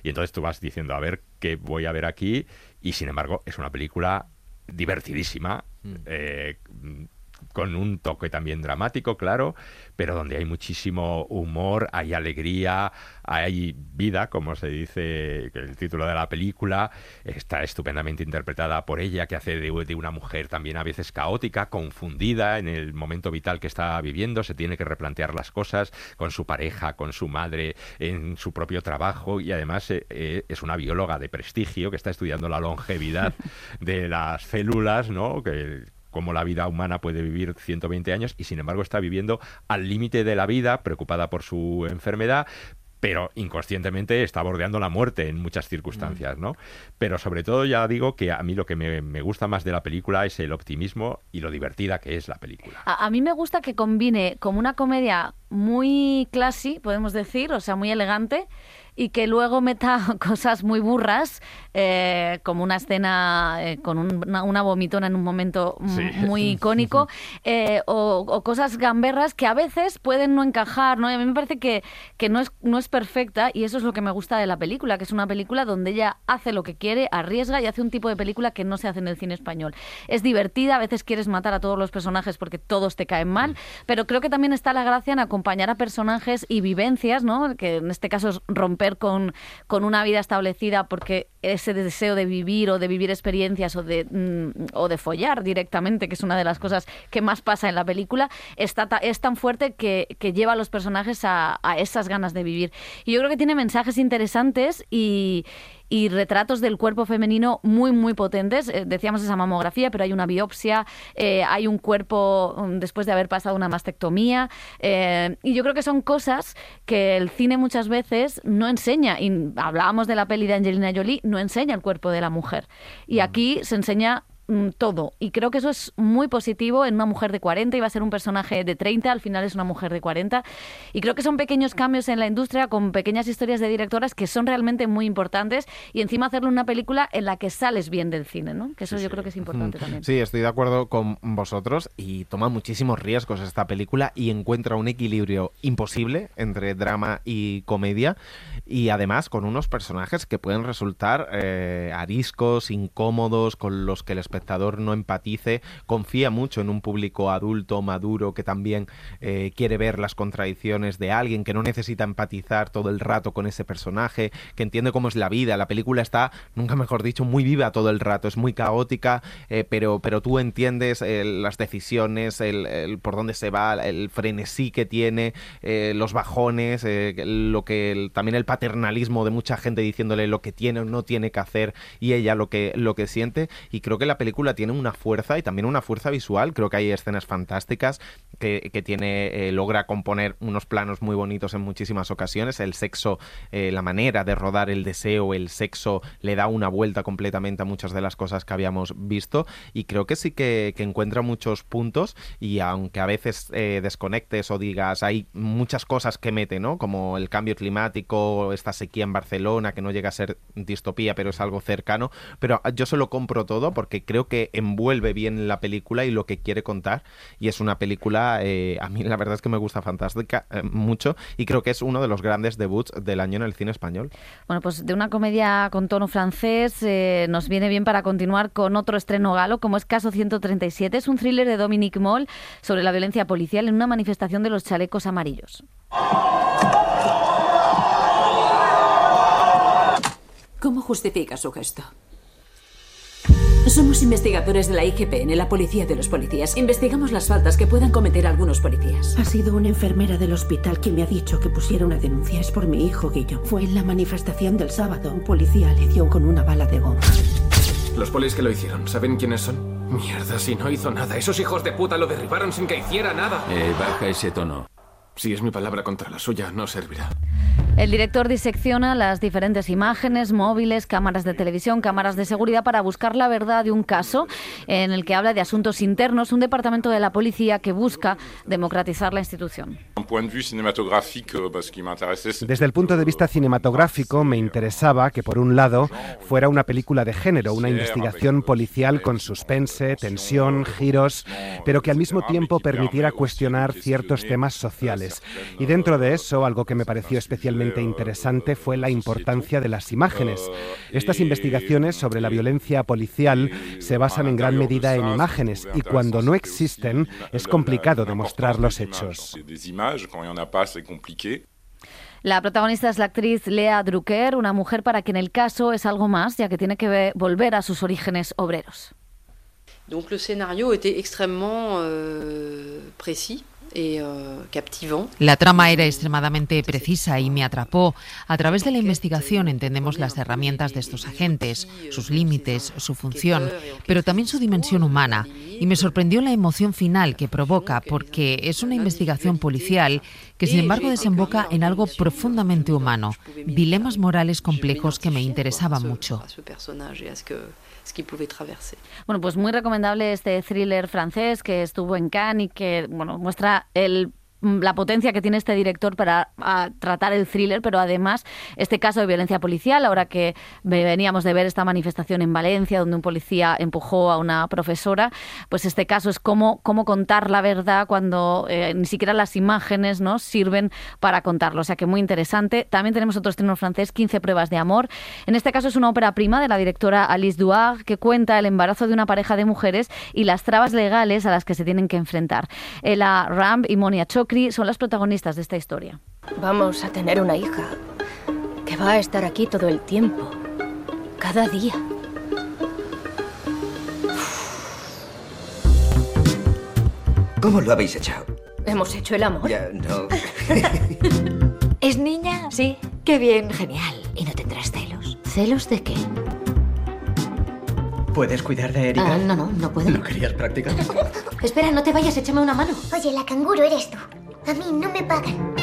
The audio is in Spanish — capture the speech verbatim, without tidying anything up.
y entonces tú vas diciendo, a ver qué voy a ver aquí, y sin embargo es una película divertidísima, mm. eh, con un toque también dramático, claro, pero donde hay muchísimo humor, hay alegría, hay vida, como se dice el título de la película. Está estupendamente interpretada por ella, que hace de, de una mujer también a veces caótica, confundida en el momento vital que está viviendo, se tiene que replantear las cosas con su pareja, con su madre, en su propio trabajo, y además eh, es una bióloga de prestigio que está estudiando la longevidad de las células, ¿no?, que cómo la vida humana puede vivir ciento veinte años, y sin embargo está viviendo al límite de la vida, preocupada por su enfermedad, pero inconscientemente está bordeando la muerte en muchas circunstancias, ¿no? Pero sobre todo, ya digo que a mí lo que me, me gusta más de la película es el optimismo y lo divertida que es la película. A, a mí me gusta que combine como una comedia muy classy, podemos decir, o sea, muy elegante, y que luego meta cosas muy burras, eh, como una escena eh, con un, una, una vomitona en un momento m- sí. muy icónico, eh, o, o cosas gamberras que a veces pueden no encajar, ¿no? Y a mí me parece que, que no es, no es perfecta, y eso es lo que me gusta de la película, que es una película donde ella hace lo que quiere, arriesga y hace un tipo de película que no se hace en el cine español. Es divertida, a veces quieres matar a todos los personajes porque todos te caen mal, pero creo que también está la gracia en acompañar a personajes y vivencias, ¿no? Que en este caso es romper Con, con una vida establecida, porque ese deseo de vivir o de vivir experiencias o de, mm, o de follar directamente, que es una de las cosas que más pasa en la película, está ta- es tan fuerte que, que lleva a los personajes a, a esas ganas de vivir. Y yo creo que tiene mensajes interesantes y, y retratos del cuerpo femenino muy, muy potentes. Eh, decíamos esa mamografía, pero hay una biopsia, eh, hay un cuerpo um, después de haber pasado una mastectomía, eh, y yo creo que son cosas que el cine muchas veces no enseña, y hablábamos de la peli de Angelina Jolie, no enseña el cuerpo de la mujer, y aquí se enseña todo, y creo que eso es muy positivo en una mujer de cuarenta. Iba a ser un personaje de treinta, al final es una mujer de cuarenta, y creo que son pequeños cambios en la industria con pequeñas historias de directoras que son realmente muy importantes, y encima hacerlo una película en la que sales bien del cine, ¿no? Que eso sí, yo sí. creo que es importante también. Sí, estoy de acuerdo con vosotros, y toma muchísimos riesgos esta película y encuentra un equilibrio imposible entre drama y comedia, y además con unos personajes que pueden resultar eh, ariscos, incómodos, con los que el espectador no empatice. Confía mucho en un público adulto, maduro, que también eh, quiere ver las contradicciones de alguien, que no necesita empatizar todo el rato con ese personaje, que entiende cómo es la vida. La película está, nunca mejor dicho, muy viva todo el rato, es muy caótica, eh, pero, pero tú entiendes eh, las decisiones, el, el por dónde se va, el frenesí que tiene, eh, los bajones, eh, lo que el, también el paternalismo de mucha gente diciéndole lo que tiene o no tiene que hacer, y ella lo que, lo que siente. Y creo que la película tiene una fuerza, y también una fuerza visual. Creo que hay escenas fantásticas, que, que tiene, eh, logra componer unos planos muy bonitos en muchísimas ocasiones. El sexo, eh, la manera de rodar el deseo, el sexo, le da una vuelta completamente a muchas de las cosas que habíamos visto, y creo que sí que, que encuentra muchos puntos, y aunque a veces eh, desconectes o digas, hay muchas cosas que mete, ¿no? Como el cambio climático, esta sequía en Barcelona, que no llega a ser distopía, pero es algo cercano, pero yo se lo compro todo porque creo que envuelve bien la película y lo que quiere contar, y es una película, eh, a mí la verdad es que me gusta fantástica, eh, mucho, y creo que es uno de los grandes debuts del año en el cine español. Bueno, pues de una comedia con tono francés eh, nos viene bien para continuar con otro estreno galo, como es Caso ciento treinta y siete. Es un thriller de Dominique Moll sobre la violencia policial en una manifestación de los chalecos amarillos. ¿Cómo justifica su gesto? Somos investigadores de la I G P N, la policía de los policías. Investigamos las faltas que puedan cometer algunos policías. Ha sido una enfermera del hospital quien me ha dicho que pusiera una denuncia. Es por mi hijo, Guillo. Fue en la manifestación del sábado. Un policía le dio con una bala de goma. Los polis que lo hicieron, ¿saben quiénes son? Mierda, si no hizo nada. Esos hijos de puta lo derribaron sin que hiciera nada. Eh, baja ese tono. Si es mi palabra contra la suya, no servirá. El director disecciona las diferentes imágenes, móviles, cámaras de televisión, cámaras de seguridad para buscar la verdad de un caso en el que habla de asuntos internos, un departamento de la policía que busca democratizar la institución. Desde el punto de vista cinematográfico me interesaba que, por un lado, fuera una película de género, una investigación policial con suspense, tensión, giros, pero que al mismo tiempo permitiera cuestionar ciertos temas sociales. Y dentro de eso, algo que me pareció especialmente especialmente interesante fue la importancia de las imágenes. Estas investigaciones sobre la violencia policial se basan en gran medida en imágenes y cuando no existen es complicado demostrar los hechos. La protagonista es la actriz Lea Drucker, una mujer para quien el caso es algo más, ya que tiene que volver a sus orígenes obreros. Donc le scénario était extrêmement euh, précis. La trama era extremadamente precisa y me atrapó. A través de la investigación entendemos las herramientas de estos agentes, sus límites, su función, pero también su dimensión humana. Y me sorprendió la emoción final que provoca, porque es una investigación policial que sin embargo desemboca en algo profundamente humano, dilemas morales complejos que me interesaban mucho. Bueno, pues muy recomendable este thriller francés que estuvo en Cannes y que bueno, muestra el la potencia que tiene este director para a, tratar el thriller, pero además este caso de violencia policial, ahora que veníamos de ver esta manifestación en Valencia donde un policía empujó a una profesora, pues este caso es cómo, cómo contar la verdad cuando eh, ni siquiera las imágenes, ¿no?, sirven para contarlo. O sea que muy interesante. También tenemos otro estreno francés, quince pruebas de amor. En este caso es una ópera prima de la directora Alice Duhard que cuenta el embarazo de una pareja de mujeres y las trabas legales a las que se tienen que enfrentar. Ella Ramb y Monia Chokri son las protagonistas de esta historia. Vamos a tener una hija que va a estar aquí todo el tiempo, cada día. ¿Cómo lo habéis hecho? Hemos hecho el amor. Ya, no. ¿Es niña? Sí. Qué bien, genial. ¿Y no tendrás celos? ¿Celos de qué? ¿Puedes cuidar de Erika? Ah, no, no, no puedo. ¿No querías practicar? Espera, no te vayas, échame una mano. Oye, la canguro eres tú. A mí no me pagan.